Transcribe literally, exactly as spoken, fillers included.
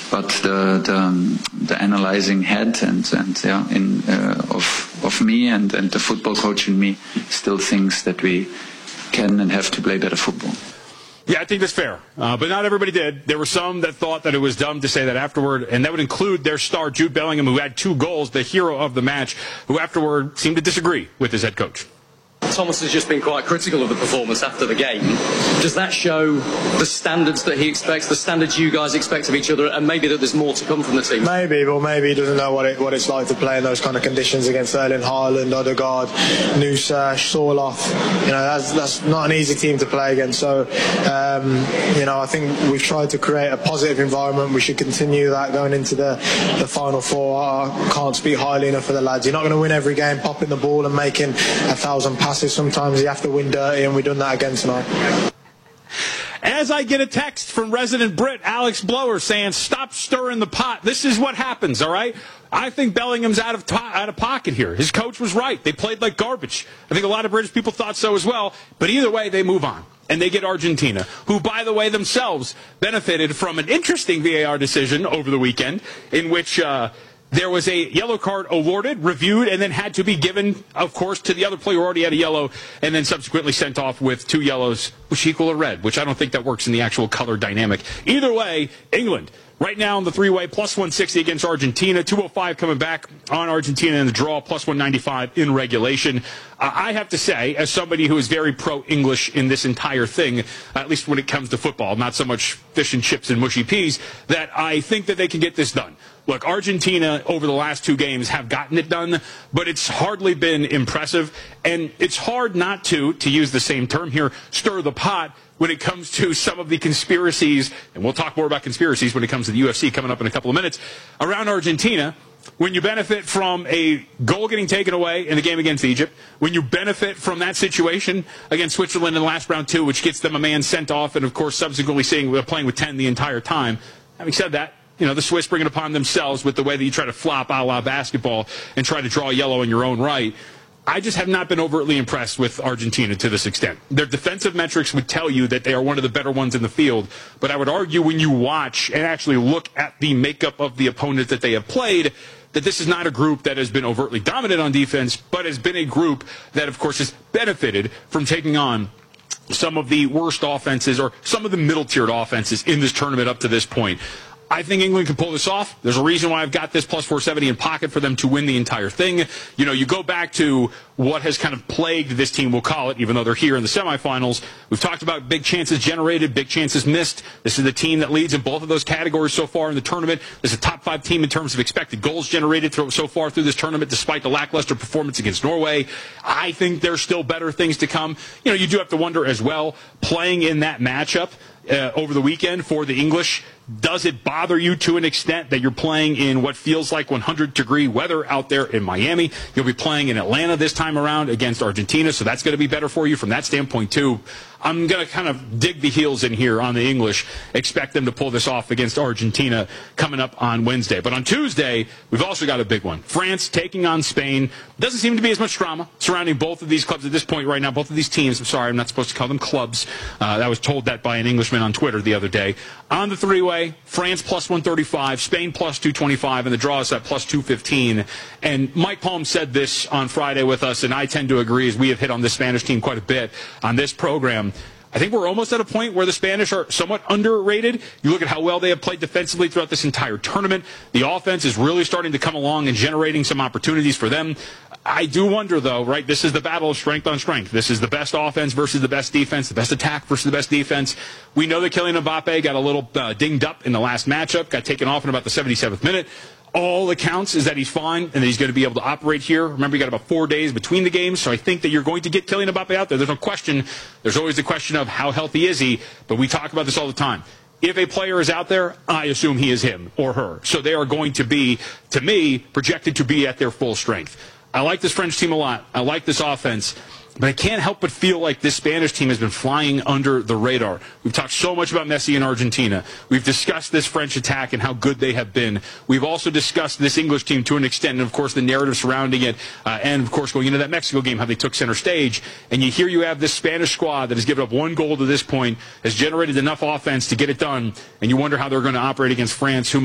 but the the, um, the analyzing head and and yeah, in uh, of of me and and the football coach in me still thinks that we can and have to play better football. Yeah, I think that's fair. Uh, but not everybody did. There were some that thought that it was dumb to say that afterward, and that would include their star, Jude Bellingham, who had two goals, the hero of the match, who afterward seemed to disagree with his head coach. Thomas has just been quite critical of the performance after the game. Does that show the standards that he expects, the standards you guys expect of each other, and maybe that there's more to come from the team? Maybe, but maybe he doesn't know what it, what it's like to play in those kind of conditions against Erling Haaland, Odegaard, Nusa, Sorloth. You know, that's, that's not an easy team to play against. So, um, you know, I think we've tried to create a positive environment. We should continue that going into the, the Final Four. I can't speak highly enough for the lads. You're not going to win every game popping the ball and making a thousand passes. Sometimes you have to win dirty, and we've done that again tonight. As I get a text from resident Brit Alex Blower saying, stop stirring the pot. This is what happens, all right? I think Bellingham's out of to- out of pocket here. His coach was right. They played like garbage. I think a lot of British people thought so as well. But either way, they move on. And they get Argentina, who, by the way, themselves benefited from an interesting V A R decision over the weekend in which uh, there was a yellow card awarded, reviewed, and then had to be given, of course, to the other player who already had a yellow, and then subsequently sent off with two yellows, which equal a red, which I don't think that works in the actual color dynamic. Either way, England, right now in the three-way, plus one sixty against Argentina, two oh five coming back on Argentina in the draw, plus one ninety-five in regulation. Uh, I have to say, as somebody who is very pro-English in this entire thing, at least when it comes to football, not so much fish and chips and mushy peas, that I think that they can get this done. Look, Argentina over the last two games have gotten it done, but it's hardly been impressive, and it's hard not to, to use the same term here, stir the pot when it comes to some of the conspiracies, and we'll talk more about conspiracies when it comes to the U F C coming up in a couple of minutes, around Argentina. When you benefit from a goal getting taken away in the game against Egypt, when you benefit from that situation against Switzerland in the last round two, which gets them a man sent off, and of course subsequently seeing they're playing with ten the entire time. Having said that, you know, the Swiss bring it upon themselves with the way that you try to flop a la basketball and try to draw yellow in your own right. I just have not been overtly impressed with Argentina to this extent. Their defensive metrics would tell you that they are one of the better ones in the field, but I would argue when you watch and actually look at the makeup of the opponent that they have played, that this is not a group that has been overtly dominant on defense, but has been a group that, of course, has benefited from taking on some of the worst offenses or some of the middle-tiered offenses in this tournament up to this point. I think England can pull this off. There's a reason why I've got this plus four seventy in pocket for them to win the entire thing. You know, you go back to what has kind of plagued this team, we'll call it, even though they're here in the semifinals. We've talked about big chances generated, big chances missed. This is the team that leads in both of those categories so far in the tournament. This is a top five team in terms of expected goals generated through, so far through this tournament, despite the lackluster performance against Norway. I think there's still better things to come. You know, you do have to wonder as well, playing in that matchup uh, over the weekend for the English, does it bother you to an extent that you're playing in what feels like one hundred degree weather out there in Miami? You'll be playing in Atlanta this time around against Argentina, so that's going to be better for you from that standpoint too. I'm going to kind of dig the heels in here on the English, expect them to pull this off against Argentina coming up on Wednesday. But on Tuesday, we've also got a big one. France taking on Spain. Doesn't seem to be as much drama surrounding both of these clubs at this point right now, both of these teams. I'm sorry, I'm not supposed to call them clubs. Uh, I was told that by an Englishman on Twitter the other day. On the three-way, France plus one thirty-five, Spain plus two twenty-five, and the draw is at plus two fifteen. And Mike Palm said this on Friday with us, and I tend to agree, as we have hit on this Spanish team quite a bit on this program. I think we're almost at a point where the Spanish are somewhat underrated. You look at how well they have played defensively throughout this entire tournament. The offense is really starting to come along and generating some opportunities for them. I do wonder, though, right, this is the battle of strength on strength. This is the best offense versus the best defense, the best attack versus the best defense. We know that Kylian Mbappe got a little uh, dinged up in the last matchup, got taken off in about the seventy-seventh minute. All accounts is that he's fine and that he's going to be able to operate here. Remember, you got about four days between the games, so I think that you're going to get Kylian Mbappe out there. There's no question. There's always the question of how healthy is he, but we talk about this all the time. If a player is out there, I assume he is him or her. So they are going to be, to me, projected to be at their full strength. I like this French team a lot. I like this offense. But I can't help but feel like this Spanish team has been flying under the radar. We've talked so much about Messi in Argentina. We've discussed this French attack and how good they have been. We've also discussed this English team to an extent, and, of course, the narrative surrounding it, uh, and, of course, going into that Mexico game, how they took center stage. And you hear you have this Spanish squad that has given up one goal to this point, has generated enough offense to get it done, and you wonder how they're going to operate against France, who